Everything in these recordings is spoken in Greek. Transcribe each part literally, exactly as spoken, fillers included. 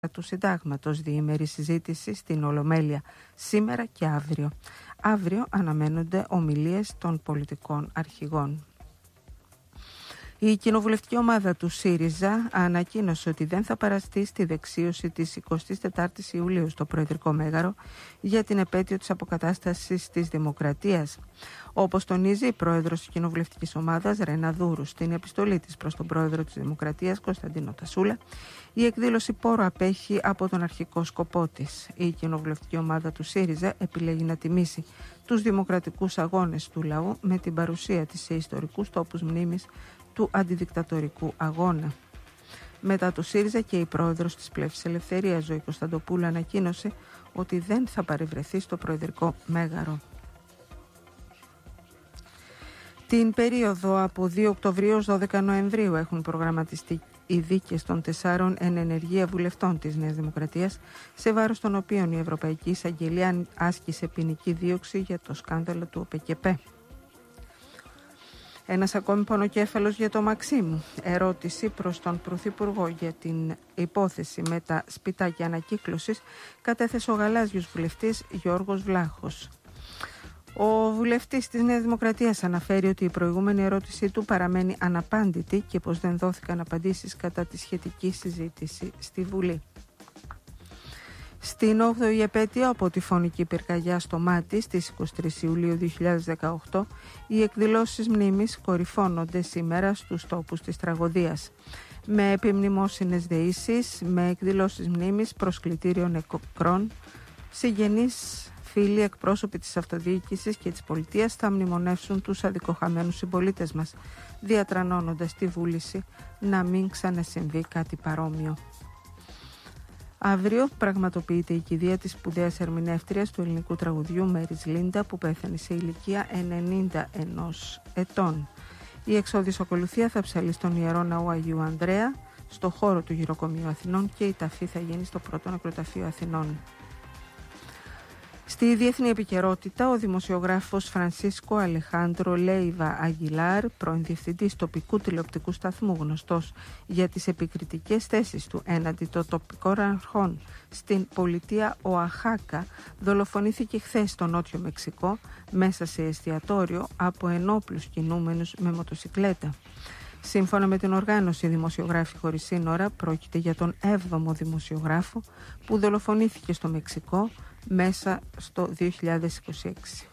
του Συντάγματος, διήμερη συζήτηση στην Ολομέλεια σήμερα και αύριο. Αύριο αναμένονται ομιλίες των πολιτικών αρχηγών. Η κοινοβουλευτική ομάδα του ΣΥΡΙΖΑ ανακοίνωσε ότι δεν θα παραστεί στη δεξίωση της εικοστής τετάρτης Ιουλίου στο Προεδρικό Μέγαρο για την επέτειο της αποκατάστασης της Δημοκρατίας. Όπως τονίζει η πρόεδρος της κοινοβουλευτικής ομάδας, Ρένα Δούρου, στην επιστολή της προς τον πρόεδρο της Δημοκρατίας, Κωνσταντίνο Τασούλα, η εκδήλωση πόρο απέχει από τον αρχικό σκοπό της. Η κοινοβουλευτική ομάδα του ΣΥΡΙΖΑ επιλέγει να τιμήσει τους δημοκρατικούς αγώνες του λαού με την παρουσία της σε ιστορικούς τόπους μνήμης του αντιδικτατορικού αγώνα. Μετά το ΣΥΡΙΖΑ και η πρόεδρος της Πλεύσης Ελευθερίας, Ζωή Κωνσταντοπούλου, ανακοίνωσε ότι δεν θα παρευρεθεί στο Προεδρικό Μέγαρο. Την περίοδο από δύο Οκτωβρίου ως δώδεκα Νοεμβρίου έχουν προγραμματιστεί οι δίκες των τεσσάρων εν ενεργεία βουλευτών της Νέας Δημοκρατίας, σε βάρος των οποίων η Ευρωπαϊκή Εισαγγελία άσκησε ποινική δίωξη για το σκάνδαλο του ΟΠΕΚΕΠΕ. Ένας ακόμη πονοκέφαλος για το Μαξίμου. Ερώτηση προς τον Πρωθυπουργό για την υπόθεση με τα σπιτάκια ανακύκλωσης κατέθεσε ο γαλάζιος βουλευτής Γιώργος Βλάχος. Ο βουλευτής της Νέας Δημοκρατίας αναφέρει ότι η προηγούμενη ερώτησή του παραμένει αναπάντητη και πως δεν δόθηκαν απαντήσεις κατά τη σχετική συζήτηση στη Βουλή. Στην όγδοη επέτειο από τη φωνική πυρκαγιά στο Μάτι στις εικοστή τρίτη Ιουλίου δύο χιλιάδες δεκαοκτώ, οι εκδηλώσεις μνήμης κορυφώνονται σήμερα στους τόπους της τραγωδίας, με επιμνημόσυνες δεήσεις, με εκδηλώσεις μνήμης, προσκλητήριο νεκρών, συγγενείς, φίλοι, εκπρόσωποι της αυτοδιοίκησης και της πολιτείας θα μνημονεύσουν τους αδικοχαμένους συμπολίτες μας, διατρανώνοντας τη βούληση να μην ξανασυμβεί κάτι παρόμοιο. Αύριο πραγματοποιείται η κηδεία της σπουδαίας ερμηνεύτριας του ελληνικού τραγουδιού Μέρις Λίντα, που πέθανε σε ηλικία ενενήντα ενός ετών. Η εξώδης ακολουθία θα ψαλεί στον Ιερό Ναό Αγίου Ανδρέα, στο χώρο του Γυροκομείου Αθηνών, και η ταφή θα γίνει στο πρώτο νεκροταφείο Αθηνών. Στη διεθνή επικαιρότητα, ο δημοσιογράφος Φρανσίσκο Αλεχάντρο Λέιβα Αγγιλάρ, πρώην διευθυντής τοπικού τηλεοπτικού σταθμού, γνωστός για τις επικριτικές θέσεις του έναντι των τοπικών αρχών στην πολιτεία Οαχάκα, δολοφονήθηκε χθες στο Νότιο Μεξικό μέσα σε εστιατόριο από ενόπλους κινούμενους με μοτοσικλέτα. Σύμφωνα με την οργάνωση Δημοσιογράφοι Χωρίς Σύνορα, πρόκειται για τον έβδομο δημοσιογράφο που δολοφονήθηκε στο Μεξικό μέσα στο δύο χιλιάδες είκοσι έξι.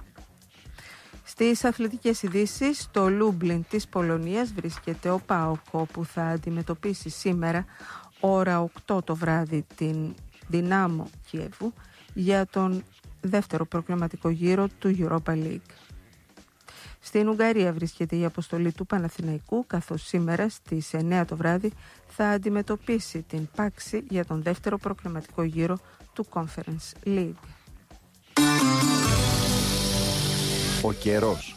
Στις αθλητικές ειδήσεις, στο Λούμπλιν της Πολωνίας βρίσκεται ο ΠΑΟΚ, που θα αντιμετωπίσει σήμερα ώρα οκτώ το βράδυ την Δυνάμο Κιέβου για τον δεύτερο προκριματικό γύρο του Europa League. Στην Ουγγαρία βρίσκεται η αποστολή του Παναθηναϊκού, καθώς σήμερα στις εννέα το βράδυ θα αντιμετωπίσει την Πάξη για τον δεύτερο προκριματικό γύρο του Conference League. Ο καιρός.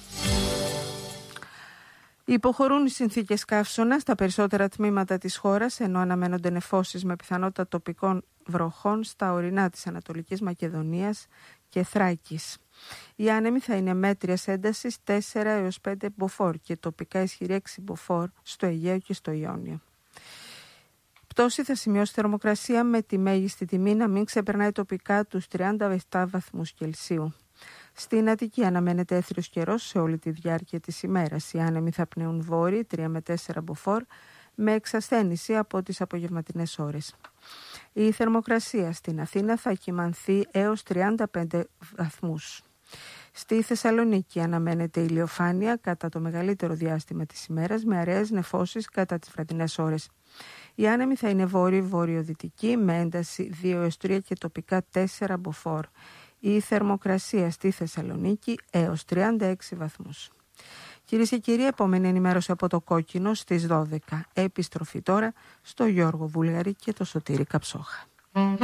Υποχωρούν οι συνθήκες καύσωνα στα περισσότερα τμήματα της χώρας, ενώ αναμένονται νεφώσεις με πιθανότητα τοπικών βροχών στα ορεινά της Ανατολικής Μακεδονίας και Θράκης. Οι άνεμοι θα είναι μέτριας έντασης τέσσερα έως πέντε μποφόρ και τοπικά ισχυρή έξι μποφόρ στο Αιγαίο και στο Ιόνιο. Πτώση θα σημειώσει θερμοκρασία με τη μέγιστη τιμή να μην ξεπερνάει τοπικά τους τριάντα επτά βαθμούς Κελσίου. Στην Αττική αναμένεται έθριος καιρός σε όλη τη διάρκεια της ημέρας. Οι άνεμοι θα πνέουν βόρειοι τρία με τέσσερα μποφόρ με εξασθένηση από τις απογευματινές ώρες. Η θερμοκρασία στην Αθήνα θα κυμανθεί έως τριάντα πέντε βαθμούς. Στη Θεσσαλονίκη αναμένεται ηλιοφάνεια κατά το μεγαλύτερο διάστημα της ημέρας, με αραιές νεφώσεις κατά τις βραδινές ώρες. Οι άνεμοι θα είναι βόρειο-βορειοδυτικοί με ένταση δύο έως τρία και τοπικά τέσσερα μποφόρ. Η θερμοκρασία στη Θεσσαλονίκη έως τριάντα έξι βαθμούς. Κυρίες και κύριοι, επόμενη ενημέρωση από το Κόκκινο στις δώδεκα. Επιστροφή τώρα στο Γιώργο Βούλγαρη και το Σωτήρη Καψόχα.